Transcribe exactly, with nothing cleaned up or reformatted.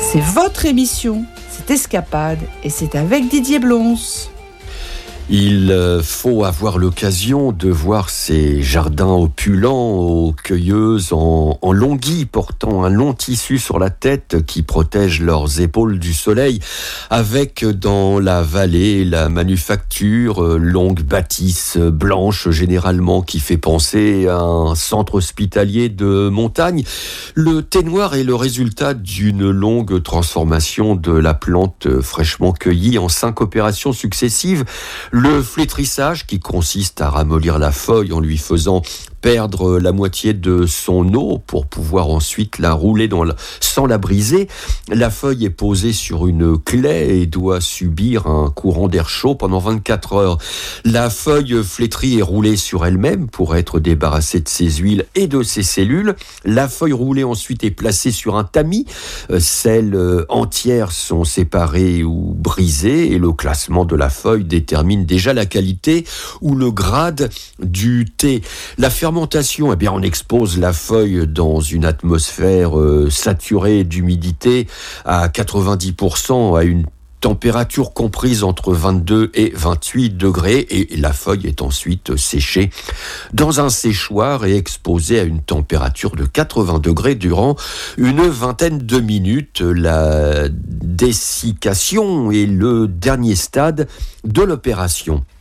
C'est votre émission, c'est Escapade et c'est avec Didier Blonce. Il faut avoir l'occasion de voir ces jardins opulents aux cueilleuses en, en longhi, portant un long tissu sur la tête qui protège leurs épaules du soleil, avec dans la vallée la manufacture, longue bâtisse blanche généralement qui fait penser à un centre hospitalier de montagne. Le thé noir est le résultat d'une longue transformation de la plante fraîchement cueillie en cinq opérations successives. Le flétrissage, qui consiste à ramollir la feuille en lui faisant perdre la moitié de son eau pour pouvoir ensuite la rouler dans la... sans la briser. La feuille est posée sur une claie et doit subir un courant d'air chaud pendant vingt-quatre heures. La feuille flétrie est roulée sur elle-même pour être débarrassée de ses huiles et de ses cellules. La feuille roulée ensuite est placée sur un tamis. Celles entières sont séparées ou brisées et le classement de la feuille détermine déjà la qualité ou le grade du thé. La fermentation, eh bien, on expose la feuille dans une atmosphère euh, saturée d'humidité à quatre-vingt-dix pour cent à une température comprise entre vingt-deux et vingt-huit degrés et la feuille est ensuite séchée dans un séchoir et exposée à une température de quatre-vingts degrés durant une vingtaine de minutes. La dessiccation est le dernier stade de l'opération.